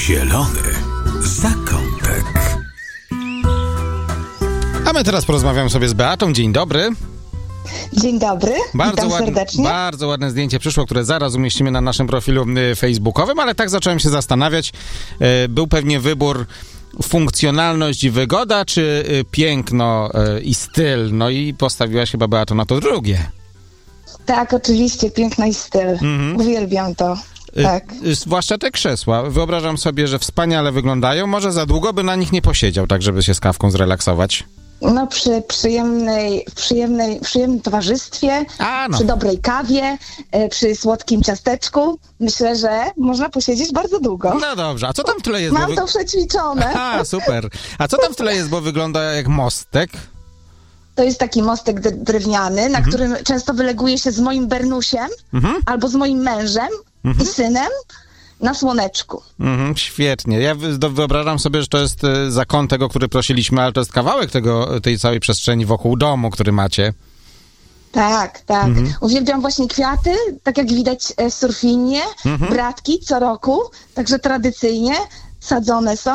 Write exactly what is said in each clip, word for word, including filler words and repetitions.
Zielony zakątek. A my teraz porozmawiamy sobie z Beatą. Dzień dobry. Dzień dobry, bardzo witam ładne, serdecznie. Bardzo ładne zdjęcie przyszło, które zaraz umieścimy na naszym profilu facebookowym, ale tak zacząłem się zastanawiać. Był pewnie wybór funkcjonalność i wygoda, czy piękno i styl? No i postawiłaś chyba, Beato, na to drugie. Tak, oczywiście, piękno i styl. Mhm. Uwielbiam to. Tak. Zwłaszcza te krzesła. Wyobrażam sobie, że wspaniale wyglądają. Może za długo by na nich nie posiedział, tak żeby się z kawką zrelaksować. No przy przyjemnej, przyjemnej, przyjemnym towarzystwie, A, no. przy dobrej kawie, przy słodkim ciasteczku. Myślę, że można posiedzieć bardzo długo. No dobrze, a co tam w tle jest? Mam bo wy... to przećwiczone. A, super. A co tam w tle jest, bo wygląda jak mostek? To jest taki mostek drewniany, na mhm. którym często wyleguje się z moim Bernusiem mhm. albo z moim mężem mhm. i synem na słoneczku. Mhm, świetnie. Ja wyobrażam sobie, że to jest zakątek, o który prosiliśmy, ale to jest kawałek tego, tej całej przestrzeni wokół domu, który macie. Tak, tak. Mhm. Uwielbiam właśnie kwiaty, tak jak widać surfinie, mhm. bratki co roku, także tradycyjnie sadzone są.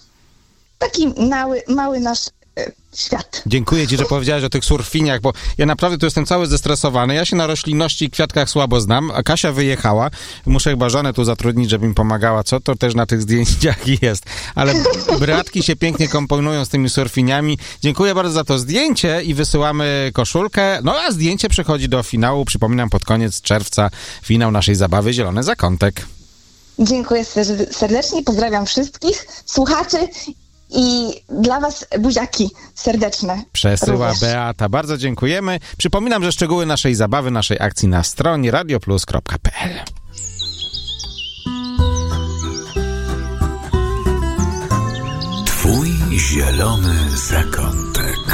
Taki mały, mały nasz świat. Dziękuję ci, że powiedziałeś o tych surfiniach, bo ja naprawdę tu jestem cały zestresowany. Ja się na roślinności i kwiatkach słabo znam, a Kasia wyjechała. Muszę chyba żonę tu zatrudnić, żeby mi pomagała, co to też na tych zdjęciach jest. Ale bratki się pięknie komponują z tymi surfiniami. Dziękuję bardzo za to zdjęcie i wysyłamy koszulkę. No a zdjęcie przechodzi do finału. Przypominam, pod koniec czerwca finał naszej zabawy Zielony Zakątek. Dziękuję serdecznie, pozdrawiam wszystkich słuchaczy i dla was buziaki serdeczne. Przesyła również Beata. Bardzo dziękujemy. Przypominam, że szczegóły naszej zabawy, naszej akcji na stronie radio plus kropka p l. Twój zielony zakątek.